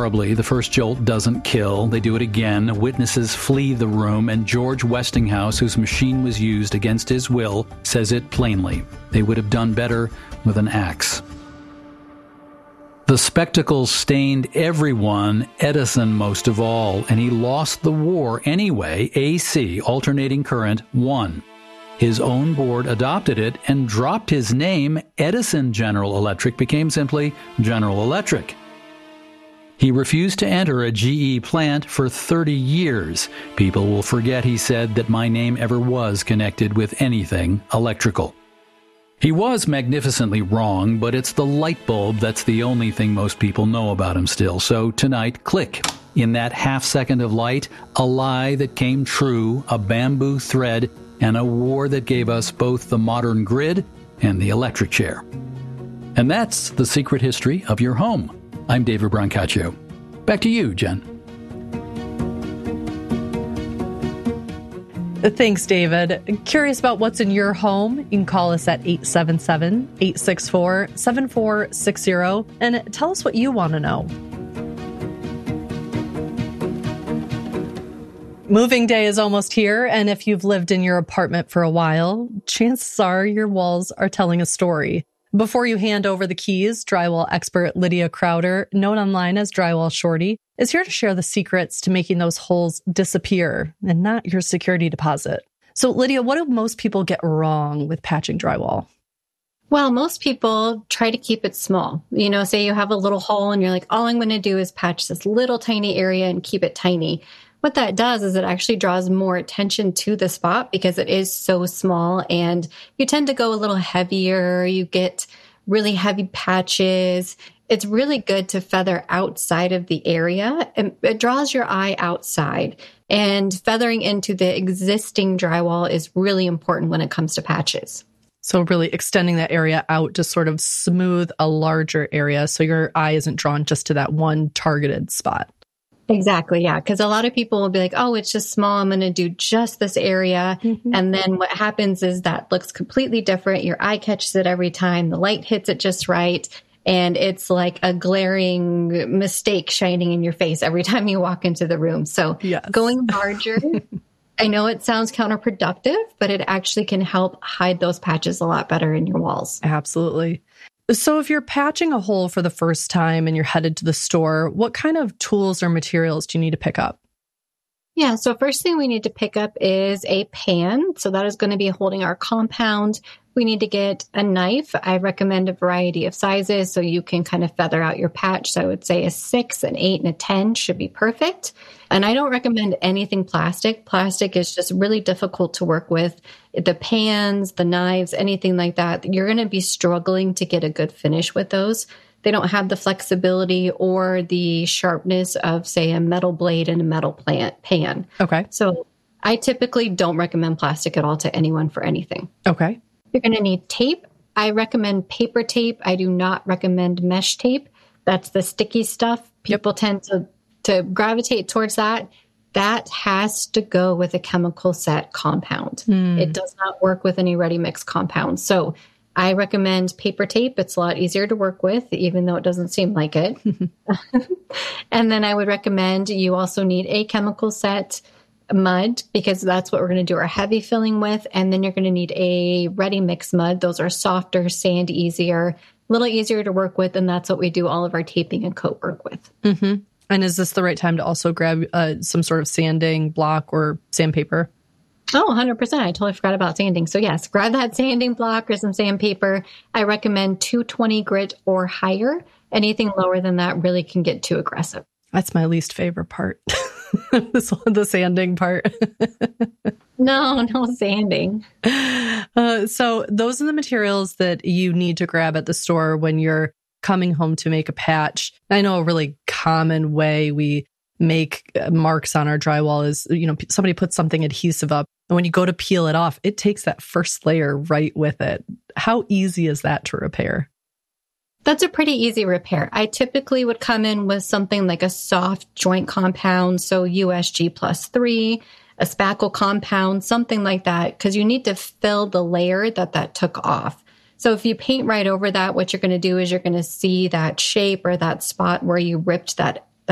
horribly. The first jolt doesn't kill. They do it again. Witnesses flee the room, and George Westinghouse, whose machine was used against his will, says it plainly. They would have done better with an axe. The spectacle stained everyone, Edison most of all, and he lost the war anyway. AC, alternating current, won. His own board adopted it and dropped his name. Edison General Electric became simply General Electric. He refused to enter a GE plant for 30 years. People will forget, he said, that my name ever was connected with anything electrical. He was magnificently wrong, but it's the light bulb that's the only thing most people know about him still. So tonight, click. In that half second of light, a lie that came true, a bamboo thread, and a war that gave us both the modern grid and the electric chair. And that's the secret history of your home. I'm David Brancaccio. Back to you, Jen. Thanks, David. Curious about what's in your home? You can call us at 877-864-7460 and tell us what you want to know. Moving day is almost here, and if you've lived in your apartment for a while, chances are your walls are telling a story. Before you hand over the keys, drywall expert Lydia Crowder, known online as Drywall Shorty, is here to share the secrets to making those holes disappear and not your security deposit. So, Lydia, what do most people get wrong with patching drywall? Well, most people try to keep it small. You know, say you have a little hole and you're like, all I'm going to do is patch this little tiny area and keep it tiny. What that does is it actually draws more attention to the spot because it is so small, and you tend to go a little heavier. You get really heavy patches. It's really good to feather outside of the area, and it draws your eye outside. And feathering into the existing drywall is really important when it comes to patches. So really extending that area out to sort of smooth a larger area so your eye isn't drawn just to that one targeted spot. Exactly. Yeah. Because a lot of people will be like, oh, it's just small. I'm going to do just this area. Mm-hmm. And then what happens is that looks completely different. Your eye catches it every time. The light hits it just right. And it's like a glaring mistake shining in your face every time you walk into the room. So yes. Going larger, I know it sounds counterproductive, but it actually can help hide those patches a lot better in your walls. Absolutely. So if you're patching a hole for the first time and you're headed to the store, what kind of tools or materials do you need to pick up? Yeah, so first thing we need to pick up is a pan. So that is going to be holding our compound. We need to get a knife. I recommend a variety of sizes so you can kind of feather out your patch. So I would say a 6, an 8, and a 10 should be perfect. And I don't recommend anything plastic. Plastic is just really difficult to work with. The pans, the knives, anything like that, you're going to be struggling to get a good finish with those. They don't have the flexibility or the sharpness of, say, a metal blade and a metal pan. Okay. So I typically don't recommend plastic at all to anyone for anything. Okay. You're going to need tape. I recommend paper tape. I do not recommend mesh tape. That's the sticky stuff. People tend to gravitate towards that. That has to go with a chemical set compound. It does not work with any ready mix compounds. So I recommend paper tape. It's a lot easier to work with, even though it doesn't seem like it. And then I would recommend you also need a chemical set mud, because that's what we're going to do our heavy filling with. And then you're going to need a ready mix mud. Those are softer, sand easier, a little easier to work with. And that's what we do all of our taping and coat work with. Mm-hmm. And is this the right time to also grab some sort of sanding block or sandpaper? Oh, 100%. I totally forgot about sanding. So yes, grab that sanding block or some sandpaper. I recommend 220 grit or higher. Anything lower than that really can get too aggressive. That's my least favorite part. The sanding part. No sanding. So those are the materials that you need to grab at the store when you're coming home to make a patch. I know a really common way we make marks on our drywall is, somebody puts something adhesive up, and when you go to peel it off, it takes that first layer right with it. How easy is that to repair? That's a pretty easy repair. I typically would come in with something like a soft joint compound, so USG +3, a spackle compound, something like that, because you need to fill the layer that took off. So if you paint right over that, what you're going to do is you're going to see that shape or that spot where you ripped that